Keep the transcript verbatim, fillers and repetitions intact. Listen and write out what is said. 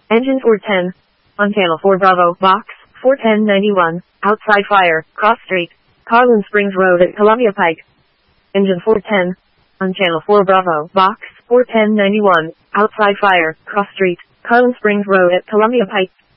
Engine four ten. On Channel four Bravo, Box four ten ninety-one, outside fire, cross street, Carlin Springs Road at Columbia Pike. Engine four ten. On Channel four Bravo, Box four ten ninety-one, outside fire, cross street, Carlin Springs Road at Columbia Pike.